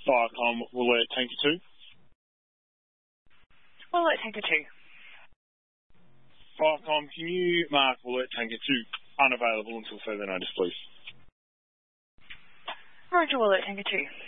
Viacom, Alert Tanker 2. Alert Tanker 2. Viacom, can you mark Alert Tanker 2 unavailable until further notice, please? Roger, Alert Tanker 2.